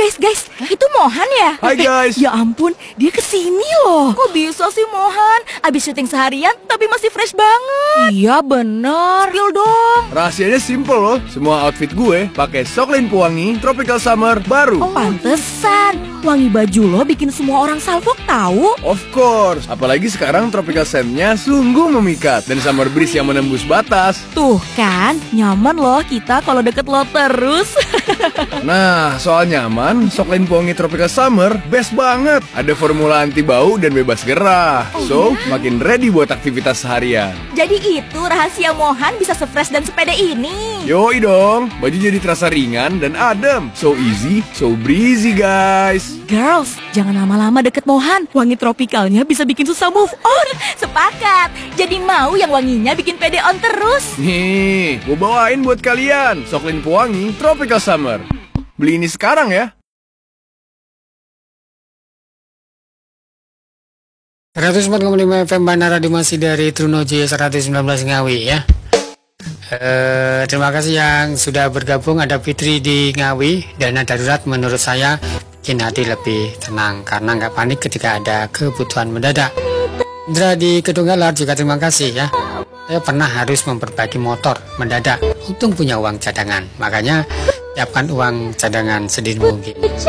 Guys, itu Mohan ya? Hai guys. Ya ampun, dia kesini loh. Kok bisa sih Mohan? Abis syuting seharian tapi masih fresh banget. Iya bener. Spill dong. Rahasianya simple loh. Semua outfit gue pakai Soklin Pewangi Tropical Summer baru. Oh, pantesan. Wangi baju lo bikin semua orang salfok tahu. Of course. Apalagi sekarang Tropical Scent-nya sungguh memikat dan summer breeze yang menembus batas. Tuh kan, nyaman loh kita kalau deket lo terus. Nah, soal nyaman, Soklin Pewangi Tropical Summer best banget. Ada formula anti bau dan bebas gerah. So, makin ready buat aktivitas seharian. Jadi itu rahasia Mohan bisa se-fresh dan sepede ini. Yoi dong, baju jadi terasa ringan dan adem. So easy, so breezy guys. Girls, jangan lama-lama deket Mohan. Wangi tropikalnya bisa bikin susah move on. Sepakat. Jadi mau yang wanginya bikin pede on terus. Nih, gue bawain buat kalian Soklin Pewangi Tropical Summer. Beli ini sekarang ya. 104,5 FM Bandar Radio masih dari Trunojo 119 Ngawi ya. Terima kasih yang sudah bergabung. Ada Fitri di Ngawi. Dana darurat menurut saya bikin hati lebih tenang karena nggak panik ketika ada kebutuhan mendadak. Indra di Kedunggalar juga terima kasih ya. Saya pernah harus memperbaiki motor mendadak. Untung punya uang cadangan, makanya siapkan uang cadangan sedini mungkin.